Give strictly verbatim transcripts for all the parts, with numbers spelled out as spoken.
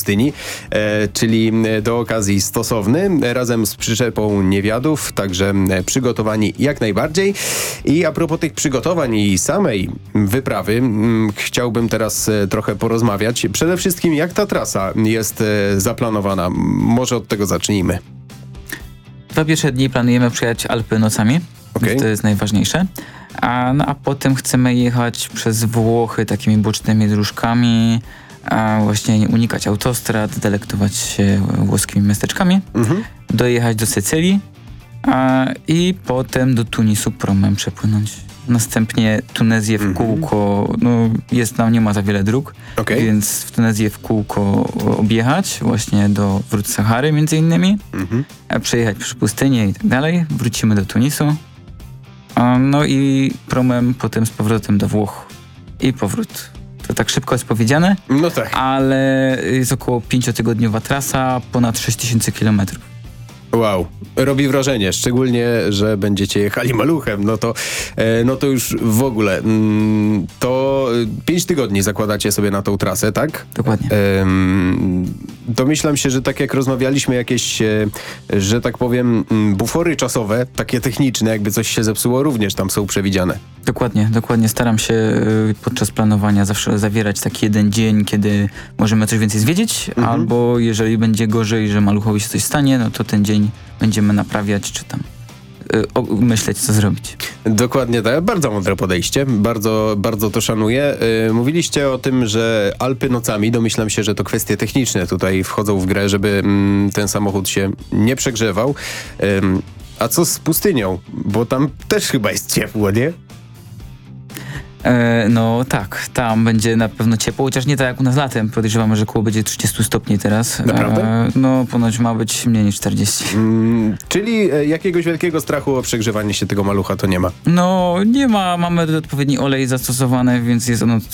pustyni, e, czyli do okazji stosowny, razem z przyczepą niewiadów, także przygotowani jak najbardziej. I a propos tych przygotowań i samej wyprawy, m, chciałbym teraz e, trochę porozmawiać. Przede wszystkim, jak ta trasa jest e, zaplanowana? Może od tego zacznijmy. Dwa pierwsze dni planujemy przejechać Alpy nocami, Okay. to jest najważniejsze. A, no, a potem chcemy jechać przez Włochy takimi bocznymi dróżkami, a właśnie unikać autostrad, delektować się włoskimi miasteczkami, mhm. dojechać do Sycylii a, i potem do Tunisu promem przepłynąć. Następnie Tunezję w kółko, no jest tam, nie ma za wiele dróg, okay. więc w Tunezję w kółko objechać, właśnie do wrót Sahary między innymi, mhm. a przejechać przez pustynię i tak dalej, wrócimy do Tunisu, a, no i promem potem z powrotem do Włoch i powrót. To tak szybko jest powiedziane, no tak. ale jest około pięciotygodniowa trasa, ponad sześć tysięcy kilometrów. Wow, robi wrażenie, szczególnie, że będziecie jechali maluchem, no to, e, no to już w ogóle, mm, to pięć tygodni zakładacie sobie na tą trasę, tak? Dokładnie. E, domyślam się, że tak jak rozmawialiśmy, jakieś, e, że tak powiem, bufory czasowe, takie techniczne, jakby coś się zepsuło, również tam są przewidziane. Dokładnie, dokładnie. Staram się y, podczas planowania zawsze zawierać taki jeden dzień, kiedy możemy coś więcej zwiedzić, mhm. albo jeżeli będzie gorzej, że maluchowi się coś stanie, no to ten dzień będziemy naprawiać, czy tam y, o, myśleć, co zrobić. Dokładnie tak. Bardzo mądre podejście. Bardzo, bardzo to szanuję. Yy, mówiliście o tym, że Alpy nocami. Domyślam się, że to kwestie techniczne tutaj wchodzą w grę, żeby mm, ten samochód się nie przegrzewał. Yy, a co z pustynią? Bo tam też chyba jest ciepło, nie? E, no tak, tam będzie na pewno ciepło, chociaż nie tak jak u nas latem. Podejrzewamy, że około będzie trzydzieści stopni teraz. Naprawdę? E, no ponoć ma być mniej niż czterdzieści. Mm, czyli e, jakiegoś wielkiego strachu o przegrzewanie się tego malucha to nie ma? No nie ma, mamy odpowiedni olej zastosowany, więc jest on od,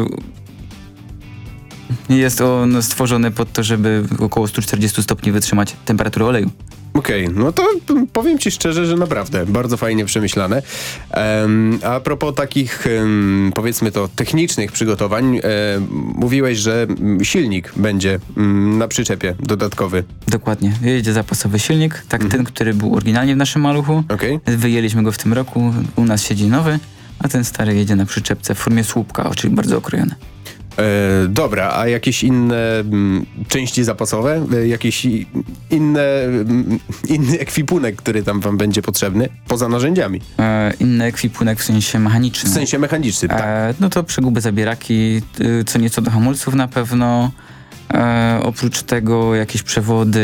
y, jest on stworzony pod to, żeby około sto czterdzieści stopni wytrzymać temperaturę oleju. Okej, okay, no to powiem ci szczerze, że naprawdę bardzo fajnie przemyślane. Um, a propos takich, um, powiedzmy to, technicznych przygotowań, um, mówiłeś, że silnik będzie um, na przyczepie dodatkowy. Dokładnie. Jedzie zapasowy silnik, tak mhm. ten, który był oryginalnie w naszym maluchu. Okay. Wyjęliśmy go w tym roku, u nas siedzi nowy, a ten stary jedzie na przyczepce w formie słupka, czyli bardzo okrojony. E, dobra, a jakieś inne m, części zapasowe? E, jakieś inne, m, inny ekwipunek, który tam wam będzie potrzebny? Poza narzędziami. E, inny ekwipunek w sensie mechanicznym. W sensie mechanicznym, tak. E, no to przeguby, zabieraki, y, co nieco do hamulców na pewno. E, oprócz tego jakieś przewody,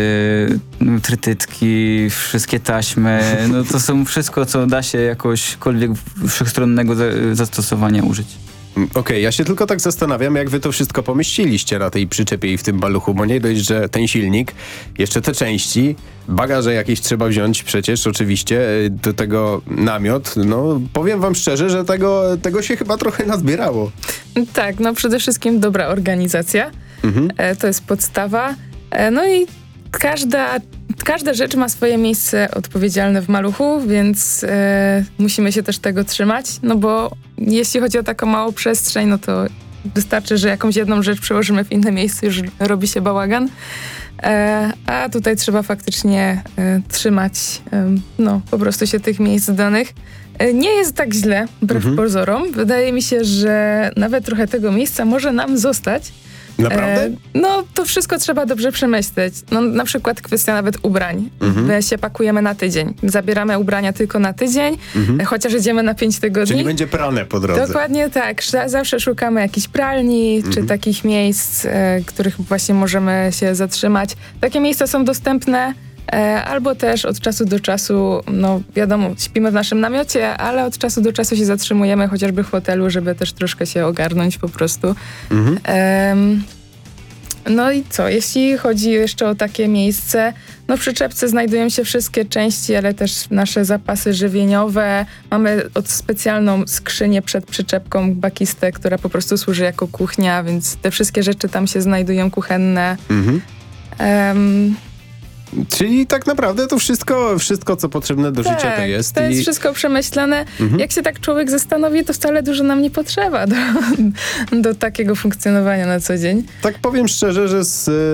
trytytki, wszystkie taśmy. No to są wszystko, co da się jakośkolwiek wszechstronnego za, zastosowania użyć. Okej, okay, ja się tylko tak zastanawiam, jak wy to wszystko pomieściliście na tej przyczepie i w tym baluchu, bo nie dość, że ten silnik, jeszcze te części, bagaże jakieś trzeba wziąć przecież, oczywiście, do tego namiot. No, powiem wam szczerze, że tego, tego się chyba trochę nazbierało. Tak, no przede wszystkim dobra organizacja, mhm. e, to jest podstawa, e, no i każda Każda rzecz ma swoje miejsce odpowiedzialne w maluchu, więc e, musimy się też tego trzymać, no bo jeśli chodzi o taką małą przestrzeń, no to wystarczy, że jakąś jedną rzecz przełożymy w inne miejsce, już robi się bałagan, e, a tutaj trzeba faktycznie e, trzymać e, no, po prostu się tych miejsc danych. E, nie jest tak źle, wbrew mhm. pozorom. Wydaje mi się, że nawet trochę tego miejsca może nam zostać. Naprawdę? E, no to wszystko trzeba dobrze przemyśleć. No, na przykład kwestia nawet ubrań. Mhm. My się pakujemy na tydzień. Zabieramy ubrania tylko na tydzień, mhm. chociaż jedziemy na pięć tygodni. Czyli będzie prane po drodze. Dokładnie tak. Zawsze szukamy jakichś pralni, mhm. czy takich miejsc, e, których właśnie możemy się zatrzymać. Takie miejsca są dostępne. E, albo też od czasu do czasu, no wiadomo, śpimy w naszym namiocie, ale od czasu do czasu się zatrzymujemy chociażby w hotelu, żeby też troszkę się ogarnąć po prostu. Mhm. E, no i co, jeśli chodzi jeszcze o takie miejsce, no w przyczepce znajdują się wszystkie części, ale też nasze zapasy żywieniowe. Mamy od specjalną skrzynię przed przyczepką, bakistę, która po prostu służy jako kuchnia, więc te wszystkie rzeczy tam się znajdują kuchenne. Mhm. Um, Czyli tak naprawdę to wszystko, wszystko co potrzebne do tak, życia to jest. to jest i... wszystko przemyślane. Mhm. Jak się tak człowiek zastanowi, to wcale dużo nam nie potrzeba do, do takiego funkcjonowania na co dzień. Tak powiem szczerze, że z